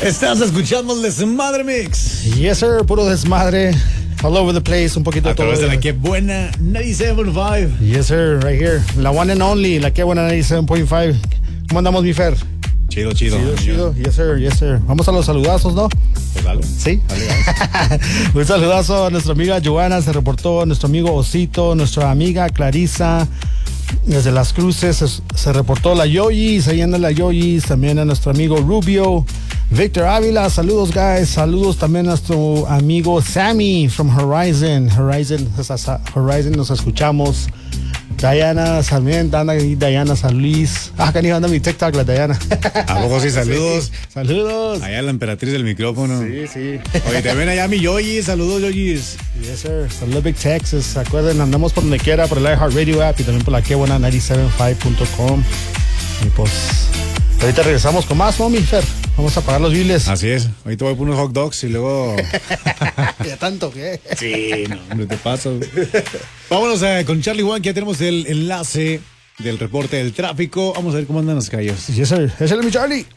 Estás escuchando el Desmadre Mix. Yes, sir, puro desmadre. All over the place, un poquito de todo. A través de la que buena 97.5. Yes, sir, right here. La one and only, la que buena 97.5. ¿Cómo andamos, mi Fer? Chido. Chido. Yes, sir. Vamos a los saludazos, ¿no? Pues dale. Sí. Dale. Un saludazo a nuestra amiga Joana, se reportó, a nuestro amigo Osito, nuestra amiga Clarisa. Desde Las Cruces se reportó la Yoyis, ahí anda la Yoyis, también a nuestro amigo Rubio, Víctor Ávila, saludos guys, saludos también a nuestro amigo Sammy from Horizon nos escuchamos. Diana también, Diana San Luis. Que anda mi TikTok, la Diana. ¿A poco sí? Saludos. Sí. Saludos. Allá la emperatriz del micrófono. Sí. Oye, también allá mi Yoyis, saludos Yoyis. Yes, sir. Saludos Big Texas. ¿Se acuerdan? Andamos por donde quiera, por el iHeartRadio app y también por la quebuena 975.com. Y pues, ahorita regresamos con más, ¿no, mi Fer? Vamos a pagar los biles. Así es. Ahorita voy por unos hot dogs y luego... ¿Ya tanto qué? Sí, no, hombre, te paso. Vámonos con Charlie Juan, que ya tenemos el enlace del reporte del tráfico. Vamos a ver cómo andan las calles. Yes, sir. Ese es mi Charlie.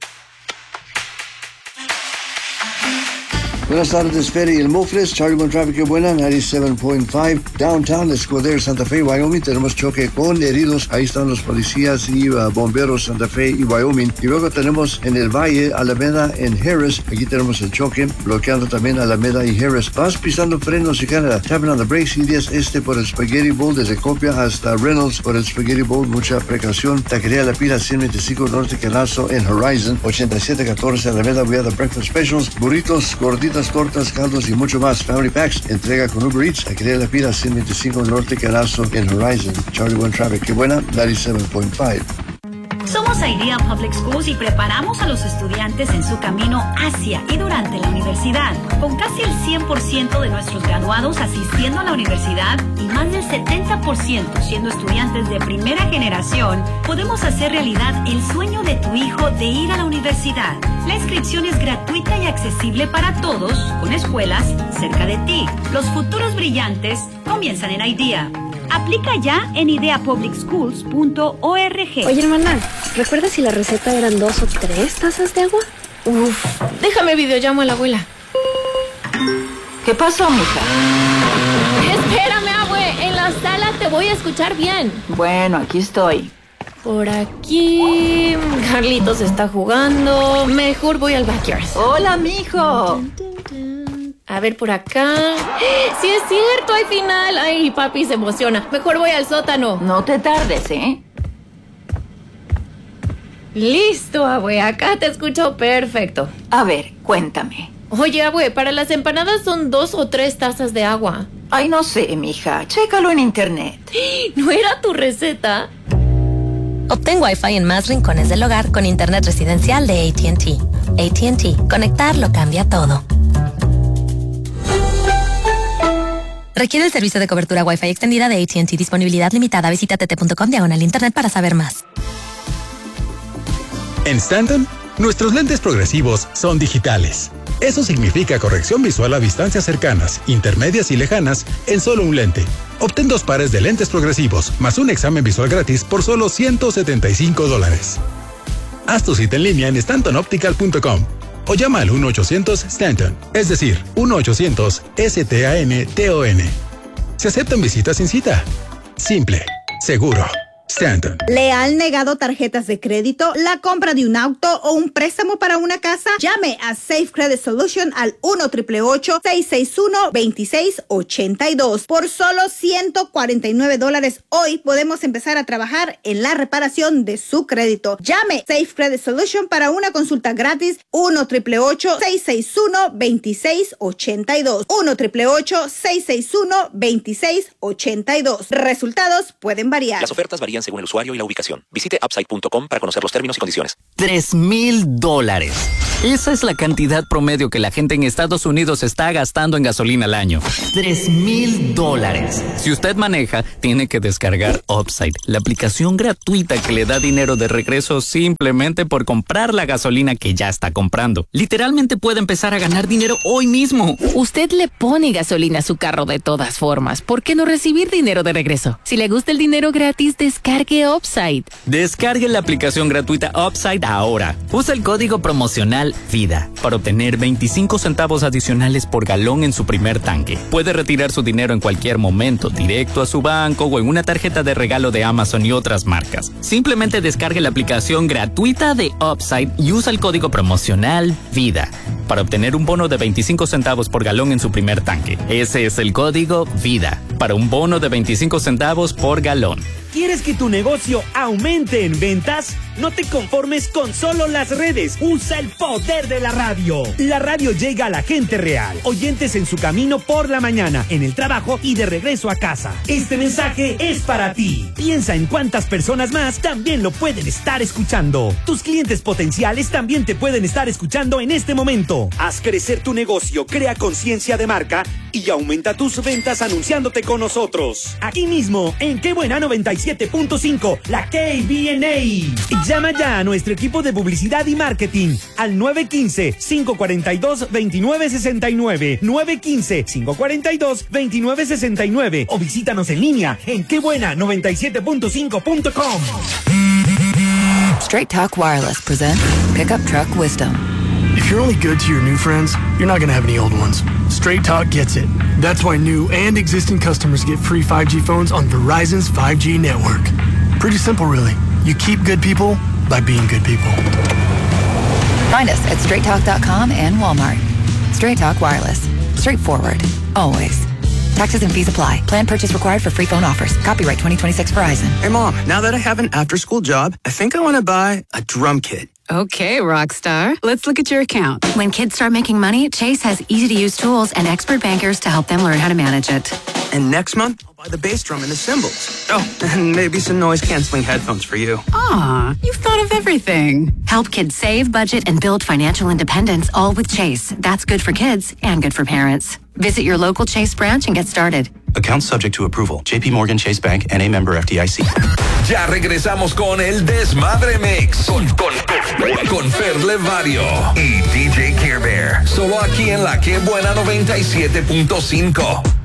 Buenas tardes, Ferry El Mofles, Charlie One Traffic, qué buena, 97.5, Downtown, Escoder, Santa Fe, Wyoming, tenemos choque con heridos, ahí están los policías y bomberos, Santa Fe y Wyoming, y luego tenemos en el Valle, Alameda, en Harris, aquí tenemos el choque, bloqueando también Alameda y Harris, vas pisando frenos y Canadá, tapping on the brakes, y 10 por el Spaghetti Bowl, desde Copia hasta Reynolds, por el Spaghetti Bowl, mucha precaución, Taquería La Pila, 125 Norte Canazo, en Horizon, 8714 Alameda, we have the breakfast specials, burritos, gorditas, tortas, caldos y mucho más. Family Packs, entrega con Uber Eats, Taquería La Pila, 125 Norte Canazo, en Horizon. Charlie One Traffic, qué buena, 97.5. Somos Idea Public Schools y preparamos a los estudiantes en su camino hacia y durante la universidad. Con casi el 100% de nuestros graduados asistiendo a la universidad y más del 70% siendo estudiantes de primera generación, podemos hacer realidad el sueño de tu hijo de ir a la universidad. La inscripción es gratuita y accesible para todos, con escuelas cerca de ti. Los futuros brillantes comienzan en Idea. Aplica ya en ideapublicschools.org. Oye, hermana, ¿recuerdas si la receta eran 2 o 3 tazas de agua? Uf, déjame videollamo a la abuela. ¿Qué pasó, mija? Espérame, abue, en la sala te voy a escuchar bien. Bueno, aquí estoy. Por aquí, Carlitos está jugando. Mejor voy al backyard. Hola, mijo. A ver, por acá. ¡Sí es cierto! ¡Hay final! ¡Ay, papi se emociona! Mejor voy al sótano. No te tardes, ¿eh? Listo, abue. Acá te escucho perfecto. A ver, cuéntame. Oye, abue, para las empanadas son 2 o 3 tazas de agua. Ay, no sé, mija. Chécalo en internet. ¿No era tu receta? Obtén Wi-Fi en más rincones del hogar con internet residencial de AT&T. AT&T. Conectar lo cambia todo. Requiere el servicio de cobertura Wi-Fi extendida de AT&T. Disponibilidad limitada. Visita tt.com/internet para saber más. En Stanton, nuestros lentes progresivos son digitales. Eso significa corrección visual a distancias cercanas, intermedias y lejanas en solo un lente. Obtén 2 pares de lentes progresivos más un examen visual gratis por solo $175. Haz tu cita en línea en stantonoptical.com o llama al 1-800-STANTON, es decir, 1-800-STANTON. Se aceptan visitas sin cita. Simple, seguro. Stanton. ¿Le han negado tarjetas de crédito, la compra de un auto o un préstamo para una casa? Llame a Safe Credit Solution al 1-888-661-2682. Por solo $149 hoy podemos empezar a trabajar en la reparación de su crédito. Llame Safe Credit Solution para una consulta gratis. 1-888-661-2682. 1-888-661-2682. Resultados pueden variar. Las ofertas varían según el usuario y la ubicación. Visite upside.com para conocer los términos y condiciones. $3,000. Esa es la cantidad promedio que la gente en Estados Unidos está gastando en gasolina al año. $3,000. Si usted maneja, tiene que descargar Upside, la aplicación gratuita que le da dinero de regreso simplemente por comprar la gasolina que ya está comprando. Literalmente puede empezar a ganar dinero hoy mismo. Usted le pone gasolina a su carro de todas formas. ¿Por qué no recibir dinero de regreso? Si le gusta el dinero gratis, descargue Upside. Descargue la aplicación gratuita Upside ahora. Usa el código promocional especial Vida para obtener 25 centavos adicionales por galón en su primer tanque. Puede retirar su dinero en cualquier momento, directo a su banco o en una tarjeta de regalo de Amazon y otras marcas. Simplemente descargue la aplicación gratuita de Upside y usa el código promocional VIDA para obtener un bono de 25 centavos por galón en su primer tanque. Ese es el código VIDA para un bono de 25 centavos por galón. ¿Quieres que tu negocio aumente en ventas? No te conformes con solo las redes. Usa el poder de la radio. La radio llega a la gente real. Oyentes en su camino por la mañana, en el trabajo y de regreso a casa. Este mensaje es para ti. Piensa en cuántas personas más también lo pueden estar escuchando. Tus clientes potenciales también te pueden estar escuchando en este momento. Haz crecer tu negocio, crea conciencia de marca y aumenta tus ventas anunciándote con nosotros. Aquí mismo, en Qué Buena 97.5, la KBNA. Llama ya a nuestro equipo de publicidad y marketing al 915-542-2969, 915-542-2969 o visítanos en línea en quebuena97.5.com. Straight Talk Wireless presents Pickup Truck Wisdom. If you're only good to your new friends, you're not going to have any old ones. Straight Talk gets it. That's why new and existing customers get free 5G phones on Verizon's 5G network. Pretty simple, really. You keep good people by being good people. Find us at straighttalk.com and Walmart. Straight Talk Wireless. Straightforward. Always. Taxes and fees apply. Plan purchase required for free phone offers. Copyright 2026 Verizon. Hey, Mom, now that I have an after-school job, I think I want to buy a drum kit. Okay, Rockstar. Let's look at your account. When kids start making money, Chase has easy-to-use tools and expert bankers to help them learn how to manage it. And next month, I'll buy the bass drum and the cymbals. Oh, and maybe some noise-canceling headphones for you. Aw, you've thought of everything. Help kids save, budget, and build financial independence, all with Chase. That's good for kids and good for parents. Visit your local Chase branch and get started. Account subject to approval. JP Morgan Chase Bank, N.A. member FDIC. Ya regresamos con el Desmadre Mix con Fer Levario y DJ Care Bear. Solo aquí en la Que Buena 97.5.